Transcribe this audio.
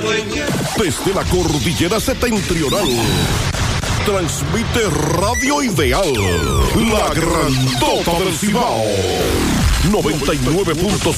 Desde la cordillera septentrional, transmite Radio Ideal, la grandota del Cibao. 99.5